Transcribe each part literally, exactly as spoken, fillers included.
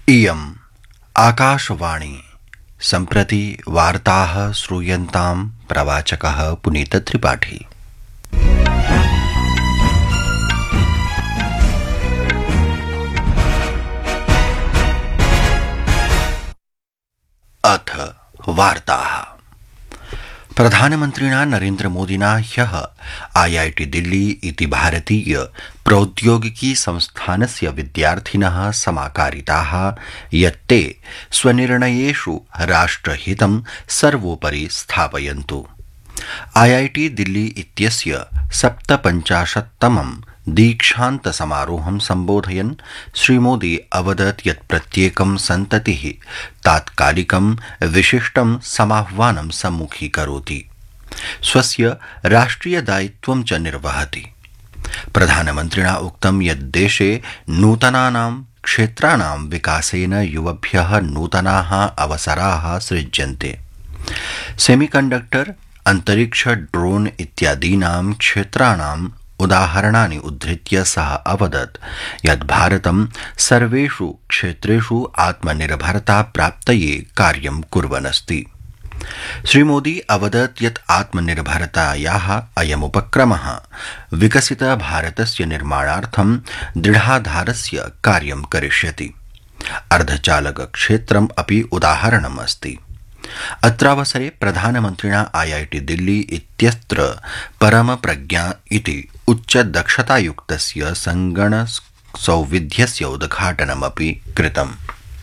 इयम् आकाशवाणी सम्प्रति वार्ताः श्रूयन्तां प्रवाचकः पुनीतत्रिपाठी। अथ वार्ताः। प्रधानमन्त्रिणा नरेन्द्रमोदिना ह्यः आई आई टी दिल्ली इति भारतीय प्रौद्योगिकी संस्थानस्य विद्यार्थिनः समाकारिताः यत् ते स्वनिर्णयेषु राष्ट्रहितं सर्वोपरि स्थापयन्तु। आई आई टी दिल्ली इत्यस्य सप्तपञ्चाशत्तमं दीक्षान्त समारोहं सम्बोधयन् श्रीमोदी अवदत् यत् प्रत्येकं सन्ततिः तात्कालिकं विशिष्टं समाह्वानं सम्मुखीकरोति, स्वस्य राष्ट्रियदायित्वं च निर्वहति। प्रधानमन्त्रिणा उक्तं यत् देशे नूतनानां क्षेत्राणां विकासेन युवभ्यः नूतनाः अवसराः सृज्यन्ते। सेमीकण्डक्टर, अन्तरिक्ष, ड्रोन इत्यादीनां क्षेत्राणाम् उदाहरणानि उद्धृत्य सः अवदत् यत् भारतं सर्वेषु क्षेत्रेषु आत्मनिर्भरता प्राप्तये कार्यं कुर्वन्नस्ति। श्रीमोदी अवदत् यत् आत्मनिर्भरतायाः अयमुपक्रमः विकसित भारतस्य निर्माणार्थं दृढाधारस्य कार्यं करिष्यति। अर्धचालक क्षेत्रम् अपि उदाहरणम् अस्ति। अत्रावसरे प्रधानमन्त्रिणा आई आई टी दिल्ली इत्यत्र परमप्रज्ञा इति उच्चदक्षतायुक्तस्य सङ्गणकसौविध्यस्य उद्घाटनमपि कृतम्।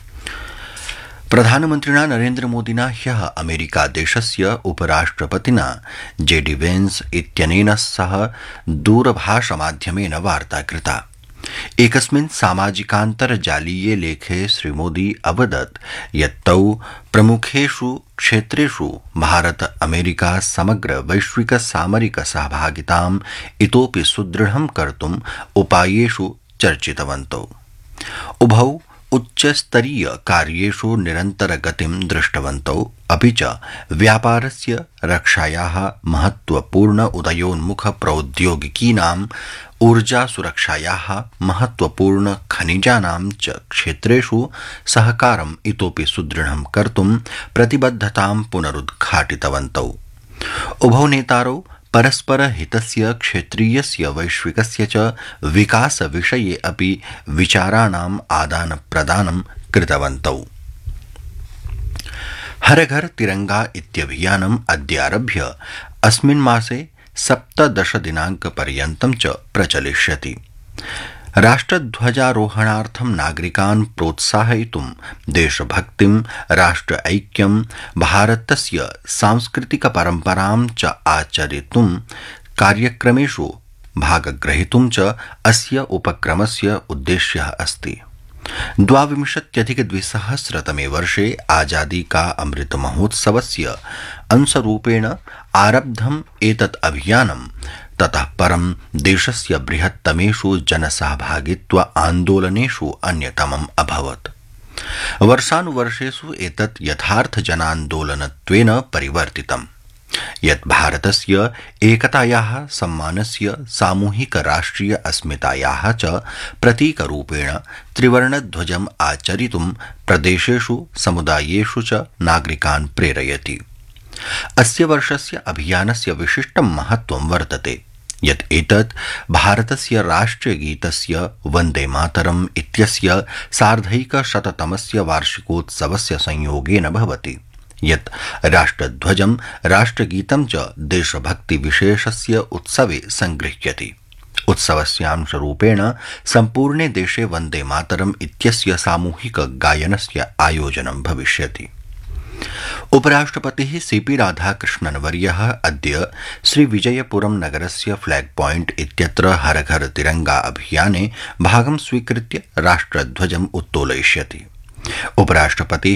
प्रधानमन्त्रिणा नरेन्द्रमोदिना ह्यः अमेरिकादेशस्य उपराष्ट्रपतिना जे डी वेन्स् इत्यनेन सह दूरभाषमाध्यमेन वार्ता कृता। एकस्मिन् सामाजिकान्तर्जालीये लेखे श्रीमोदी अवदत् यत् तौ प्रमुखेषु क्षेत्रेषु भारत अमेरिका समग्र वैश्विक सामरिक सहभागिताम् इतोपि सुदृढं कर्तुम् उपायेषु चर्चितवन्तौ। उभौ उच्चस्तरीय कार्येषु निरन्तरगतिं दृष्टवन्तौ, अपि च व्यापारस्य, रक्षायाः, महत्त्वपूर्ण उदयोन्मुख प्रौद्योगिकीनाम्, ऊर्जासुरक्षायाः, महत्त्वपूर्ण खनिजानां च क्षेत्रेषु सहकारम् इतोपि सुदृढं कर्तुं प्रतिबद्धतां पुनरुद्घाटितवन्तौ। उभौ नेतारौ परस्परहितस्य, क्षेत्रीयस्य, वैश्विकस्य च विकासविषये अपि विचाराणाम् आदानप्रदानं कृतवन्तौ। हर घर तिरंगा इत्यभियानम् अद्यारभ्य अस्मिन् मासे सप्तदश दिनाङ्कपर्यन्तं च प्रचलिष्यति। राष्ट्रध्वजारोहणार्थं नागरिकान् प्रोत्साहयितुं देशभक्तिं, राष्ट्र ऐक्यं, भारतस्य सांस्कृतिकपरम्परां च आचरितुं कार्यक्रमेषु भागग्रहीतुं च अस्य उपक्रमस्य उद्देश्यः अस्ति। द्वाविंशत्यधिकद्विसहस्रतमे वर्षे आजादी का अमृत महोत्सवस्य अंशरूपेण आरब्धम् एतत् अभियानं ततः परं देशस्य बृहत्तमेषु जनसहभागित्व आन्दोलनेषु अन्यतमम् अभवत्। वर्षानुवर्षेषु एतत् यथार्थजनान्दोलनत्वेन परिवर्तितम्, यत् भारतस्य एकतायाः, सम्मानस्य, सामूहिक राष्ट्रिय अस्मितायाः च प्रतीकरूपेण त्रिवर्णध्वजम् आचरितुं प्रदेशेषु, समुदायेषु च नागरिकान् प्रेरयति। अस्य वर्षस्य अभियानस्य विशिष्टं महत्त्वं वर्तते यत् एतत् भारतस्य राष्ट्रियगीतस्य वन्दे मातरम् इत्यस्य सार्धैकशततमस्य वार्षिकोत्सवस्य संयोगेन भवति, यत् राष्ट्रध्वजं, राष्ट्रगीतं च देशभक्तिविशेषस्य उत्सवे संगृह्यति। उत्सवस्यांशरूपेण सम्पूर्णे देशे वन्दे मातरम् इत्यस्य सामूहिक गायनस्य आयोजनं भविष्यति। उपराष्ट्रपतिः सी पी राधाकृष्णन् वर्यः अद्य श्रीविजयपुरं नगरस्य फ्लैग पॉइंट इत्यत्र हर घर तिरंगा अभियाने भागं स्वीकृत्य राष्ट्रध्वजम् उत्तोलयिष्यति। उपराष्ट्रपति